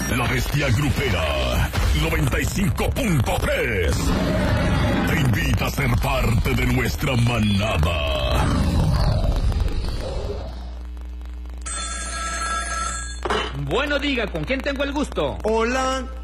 La Bestia Grupera 95.3 te invita a ser parte de nuestra manada. Bueno, diga, ¿con quién tengo el gusto? Hola,